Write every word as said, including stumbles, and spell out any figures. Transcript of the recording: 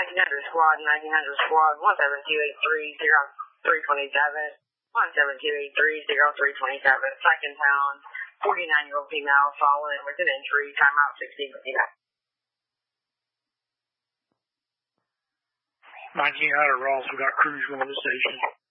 nineteen hundred squad, nineteen hundred squad, one seven two eight three zero three twenty-seven, one seven two eight three zero three twenty-seven, second pound, forty-nine-year-old female, fallen with an injury, timeout sixteen fifty-nine. nineteen hundred Ross, we got crews going to the station.